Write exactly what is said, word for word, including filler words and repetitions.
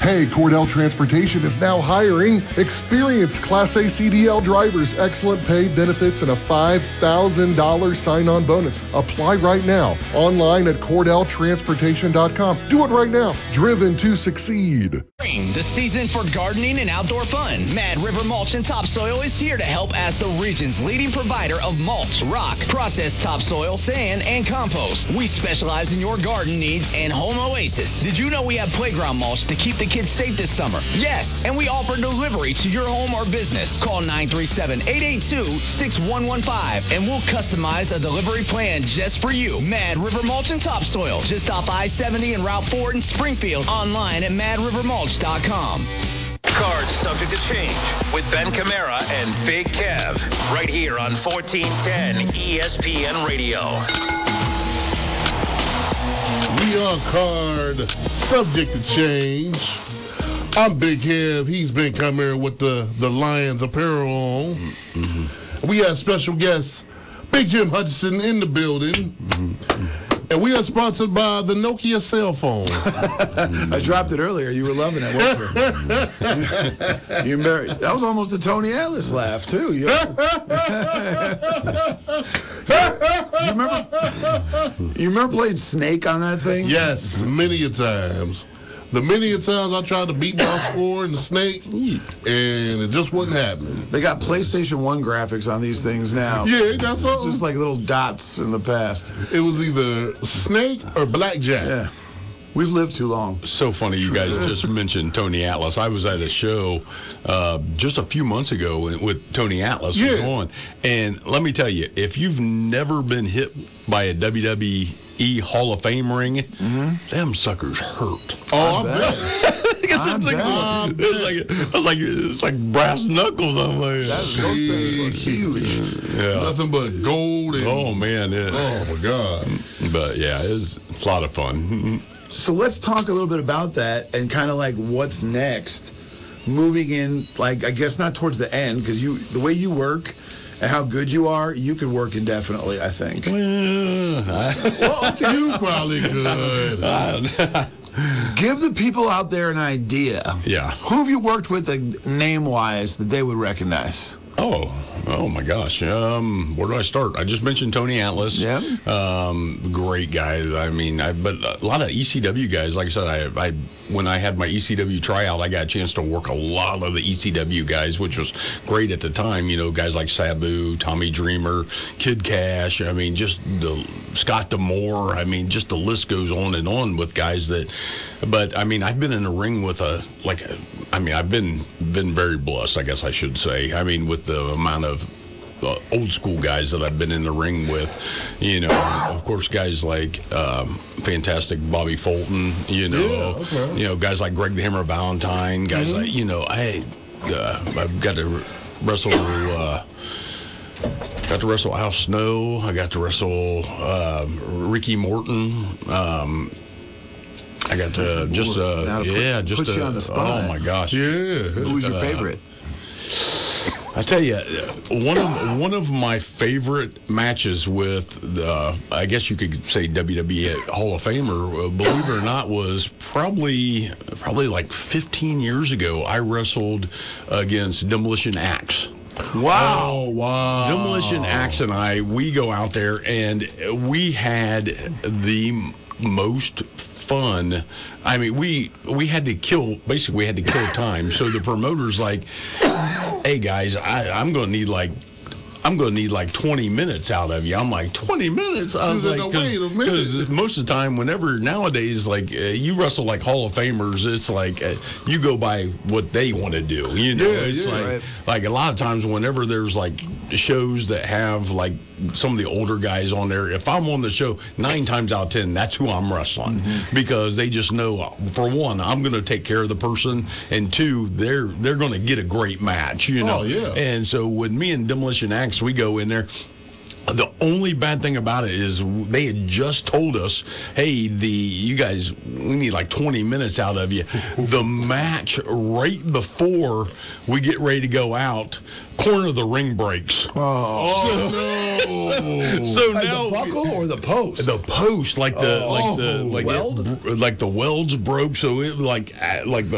Hey, Cordell Transportation is now hiring experienced Class A C D L drivers, excellent pay, benefits, and a five thousand dollars sign-on bonus. Apply right now, online at cordell transportation dot com. Do it right now. Driven to succeed. The season for gardening and outdoor fun. Mad River Mulch and Topsoil is here to help as the region's leading provider of mulch, rock, processed topsoil, sand, and compost. We specialize in your garden needs and home oasis. Did you know we have playground mulch to keep the kids safe this summer? Yes, and we offer delivery to your home or business. Call nine three seven, eight eight two, six one one five and we'll customize a delivery plan just for you. Mad River Mulch and Topsoil, just off I seventy and Route four in Springfield. Online at mad river mulch dot com. Cards subject to change with Ben Camara and Big Kev right here on fourteen ten E S P N Radio. We are card subject to change. I'm Big Kev. He's Ben Camara with the, the Lions apparel on. Mm-hmm. We have special guest Big Jim Hutchinson in the building. Mm-hmm. And we are sponsored by the Nokia cell phone. I dropped it earlier. You were loving it, weren't you? You mar- that was almost a Tony Atlas laugh, too. You, you remember You remember playing Snake on that thing? Yes, many a times. The many a times I tried to beat my score in the Snake, and it just wasn't happening. They got PlayStation one graphics on these things now. Yeah, that's all. It's just like little dots in the past. It was either Snake or Blackjack. Yeah. We've lived too long. So funny you guys just mentioned Tony Atlas. I was at a show uh, just a few months ago with Tony Atlas yeah. was on. And let me tell you, if you've never been hit by a W W E Hall of Fame ring, mm-hmm. them suckers hurt. Oh, I bet. I was like, I it's like it's like brass knuckles. I'm like, That's, those things were huge. Yeah. Nothing but gold. And, oh man. Yeah. Oh my God. But yeah, it's a lot of fun. So let's talk a little bit about that and kind of like what's next, moving in. Like I guess not towards the end because you the way you work. And how good you are, you could work indefinitely, I think. Well, well okay, you probably could. Give the people out there an idea. Yeah. Who have you worked with, uh, name-wise, that they would recognize? Oh, oh my gosh. Um, where do I start? I just mentioned Tony Atlas. Yeah. Um, great guy. I mean, I, but a lot of E C W guys. Like I said, I, I when I had my E C W tryout, I got a chance to work a lot of the E C W guys, which was great at the time. You know, guys like Sabu, Tommy Dreamer, Kid Cash. I mean, just the Scott D'Amore. I mean, just the list goes on and on with guys that. But I mean, I've been in the ring with a like. A, I mean, I've been been very blessed, I guess I should say. I mean, with the amount of uh, old school guys that I've been in the ring with, you know, of course, guys like um, fantastic Bobby Fulton, you know, yeah, okay. you know, guys like Greg the Hammer Valentine, guys mm-hmm. like, you know, I uh, I've got to wrestle. Uh, Got to wrestle Al Snow. I got to wrestle uh, Ricky Morton. Um, I got to just, uh, yeah, put, just put you uh, on the spot. Oh my gosh! Yeah. Who was your uh, favorite? I tell you, one of one of my favorite matches with the, I guess you could say W W E Hall of Famer, believe it or not, was probably probably like fifteen years ago. I wrestled against Demolition Axe. Wow. Oh, wow. Demolition Axe and I, we go out there and we had the most fun. I mean, we we had to kill, basically we had to kill time. So the promoter's like, hey guys, I, I'm going to need like, I'm going to need like twenty minutes out of you. I'm like, twenty minutes? I was like, no, wait a minute. Because most of the time, whenever nowadays, like, uh, you wrestle like Hall of Famers, it's like, uh, you go by what they want to do. You know, yeah, it's yeah, like, right. like a lot of times whenever there's like shows that have like some of the older guys on there, if I'm on the show, nine times out of ten, that's who I'm wrestling. Mm-hmm. Because they just know, for one, I'm going to take care of the person, and two, they're they're going to get a great match, you know. Oh, yeah. And so with me and Demolition Axe, we go in there. The only bad thing about it is they had just told us, hey, the you guys, we need like twenty minutes out of you. The match right before we get ready to go out, corner of the ring breaks. Oh, so, no. So, so like now the buckle or the post? The post, like the oh, like the like weld? it, like the welds broke, so it like like the